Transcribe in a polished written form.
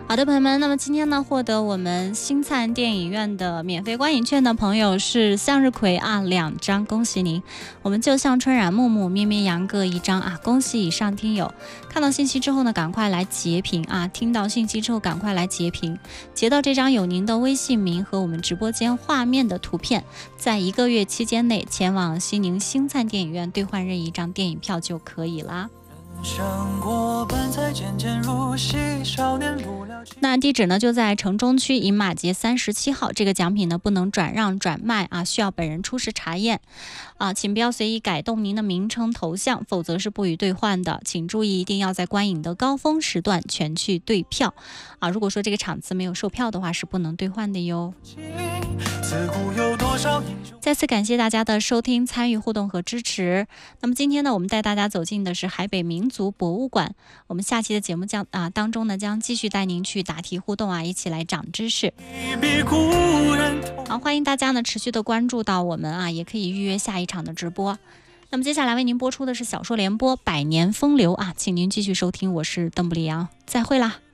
好的，朋友们，那么今天呢，获得我们星灿电影院的免费观影券的朋友是向日葵啊，2张，恭喜您！我们就像春染木木，咩咩羊各1张啊，恭喜以上听友！看到信息之后呢，赶快来截屏啊！听到信息之后，赶快来截屏，截到这张有您的微信名和我们直播间画面的图片，在1个月期间内前往西宁星灿电影院兑换任意1张电影票就可以啦。那地址呢就在城中区饮马街37号，这个奖品呢不能转让转卖啊，需要本人出示查验啊，请不要随意改动您的名称头像，否则是不予兑换的。请注意一定要在观影的高峰时段全去兑票啊，如果说这个场次没有售票的话是不能兑换的哟。再次感谢大家的收听、参与、互动和支持。那么今天呢，我们带大家走进的是海北民族博物馆。我们下期的节目当中呢，将继续带您去答题互动啊，一起来长知识。好，欢迎大家呢持续的关注到我们啊，也可以预约下一场的直播。那么接下来为您播出的是小说联播《百年风流》啊，请您继续收听，我是邓布利昂，再会啦。